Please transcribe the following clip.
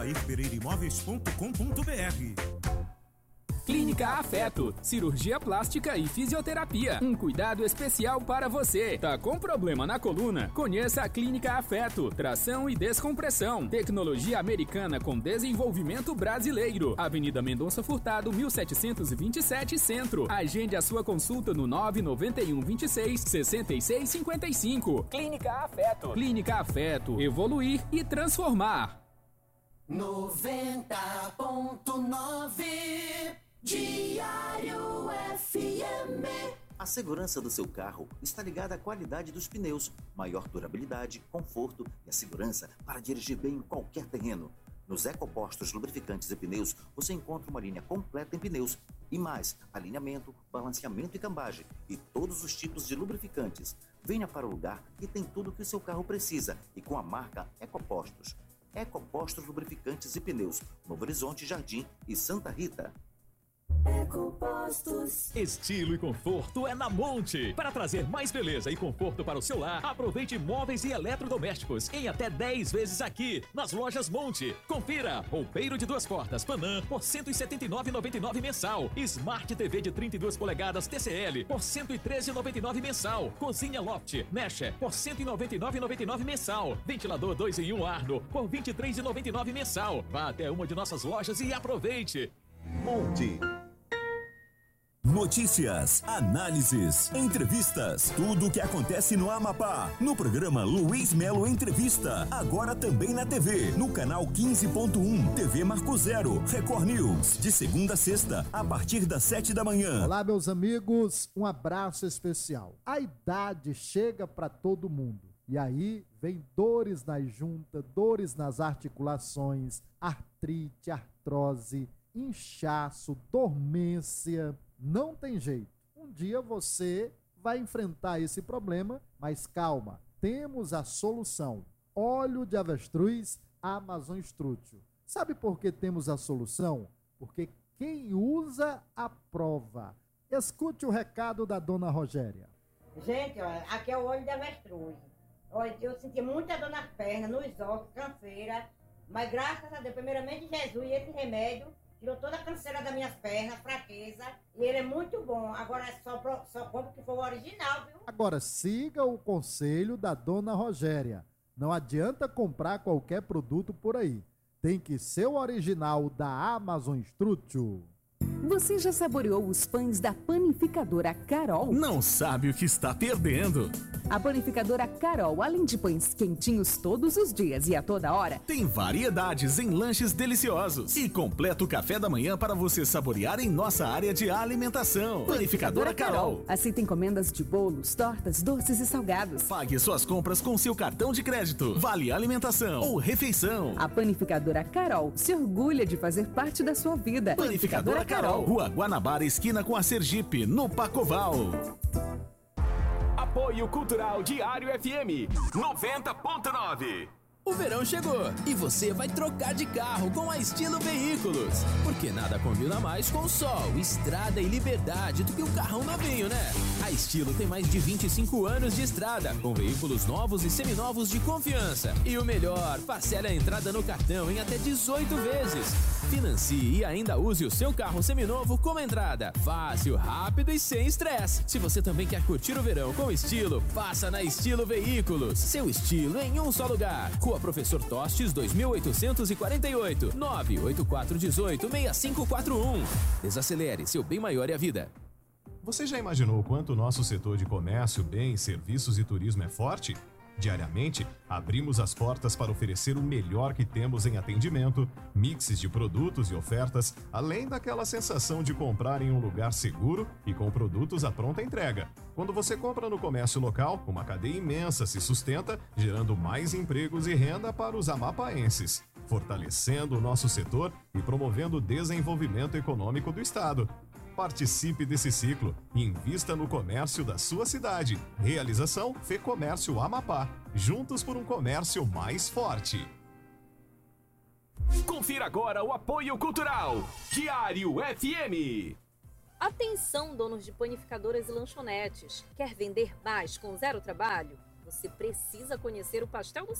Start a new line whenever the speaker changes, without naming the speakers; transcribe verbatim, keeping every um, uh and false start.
jair pereira imóveis ponto com ponto br.
Clínica Afeto, cirurgia plástica e fisioterapia. Um cuidado especial para você. Tá com problema na coluna? Conheça a Clínica Afeto. Tração e descompressão. Tecnologia americana com desenvolvimento brasileiro. Avenida Mendonça Furtado, mil setecentos e vinte e sete, Centro. Agende a sua consulta no nove nove um, vinte e seis, sessenta e seis, cinquenta e cinco. Clínica Afeto. Clínica Afeto. Evoluir e transformar.
noventa ponto nove Diário F M.
A segurança do seu carro está ligada à qualidade dos pneus, maior durabilidade, conforto e a segurança para dirigir bem em qualquer terreno. Nos Ecopostos Lubrificantes e Pneus, você encontra uma linha completa em pneus e mais alinhamento, balanceamento e cambagem e todos os tipos de lubrificantes. Venha para o lugar que tem tudo o que o seu carro precisa e com a marca Ecopostos. Ecopostos Lubrificantes e Pneus, Novo Horizonte, Jardim e Santa Rita.
Ecopostos. Estilo e conforto é na Monte. Para trazer mais beleza e conforto para o seu lar, aproveite móveis e eletrodomésticos em até dez vezes aqui nas lojas Monte. Confira: roupeiro de duas portas Panam por cento e setenta e nove reais e noventa e nove centavos mensal. Smart T V de trinta e duas polegadas T C L por cento e treze reais e noventa e nove centavos mensal. Cozinha Loft Mesh por cento e noventa e nove reais e noventa e nove centavos mensal. Ventilador dois em um Arno por vinte e três reais e noventa e nove centavos mensal. Vá até uma de nossas lojas e aproveite.
Monte. Notícias, análises, entrevistas, tudo o que acontece no Amapá. No programa Luiz Melo Entrevista, agora também na T V, no canal quinze ponto um, T V Marco Zero, Record News, de segunda a sexta, a partir das sete da manhã.
Olá, meus amigos, um abraço especial. A idade chega para todo mundo. E aí vem dores na junta, dores nas articulações, artrite, artrose, inchaço, dormência. Não tem jeito. Um dia você vai enfrentar esse problema, mas calma, temos a solução. Óleo de avestruz Amazon Strútil. Sabe por que temos a solução? Porque quem usa aprova. Escute o recado da dona Rogéria.
Gente, olha, aqui é o óleo de avestruz. Olha, eu senti muita dor nas pernas, nos ossos, canseira, mas graças a Deus, primeiramente Jesus, e esse remédio tirou toda a canseira das minhas pernas, fraqueza, e ele é muito bom. Agora é só, pro, só compro que for o original, viu?
Agora siga o conselho da dona Rogéria. Não adianta comprar qualquer produto por aí. Tem que ser o original da Amazon Strútil.
Você já saboreou os pães da panificadora Carol?
Não sabe o que está perdendo.
A panificadora Carol, além de pães quentinhos todos os dias e a toda hora,
tem variedades em lanches deliciosos e completo café da manhã para você saborear em nossa área de alimentação. Panificadora Carol.
Aceita encomendas de bolos, tortas, doces e salgados.
Pague suas compras com seu cartão de crédito, vale alimentação ou refeição.
A panificadora Carol se orgulha de fazer parte da sua vida.
Panificadora Carol, Rua Guanabara, esquina com a Sergipe, no Pacoval.
Apoio Cultural Diário F M noventa ponto nove.
O verão chegou e você vai trocar de carro com a Estilo Veículos. Porque nada combina mais com sol, estrada e liberdade do que um carrão novinho, né? A Estilo tem mais de vinte e cinco anos de estrada, com veículos novos e seminovos de confiança. E o melhor, parcela a entrada no cartão em até dezoito vezes. Financie e ainda use o seu carro seminovo como entrada. Fácil, rápido e sem estresse. Se você também quer curtir o verão com estilo, passa na Estilo Veículos. Seu estilo em um só lugar. Rua Professor Tostes, dois mil oitocentos e quarenta e oito, nove oito quatro um oito, seis cinco quatro um. Desacelere, seu bem maior é a vida.
Você já imaginou quanto o nosso setor de comércio, bens, serviços e turismo é forte? Diariamente, abrimos as portas para oferecer o melhor que temos em atendimento, mixes de produtos e ofertas, além daquela sensação de comprar em um lugar seguro e com produtos à pronta entrega. Quando você compra no comércio local, uma cadeia imensa se sustenta, gerando mais empregos e renda para os amapaenses, fortalecendo o nosso setor e promovendo o desenvolvimento econômico do estado. Participe desse ciclo e invista no comércio da sua cidade. Realização Fecomércio Amapá. Juntos por um comércio mais forte.
Confira agora o apoio cultural. Diário F M.
Atenção, donos de panificadoras e lanchonetes. Quer vender mais com zero trabalho? Você precisa conhecer o Pastel do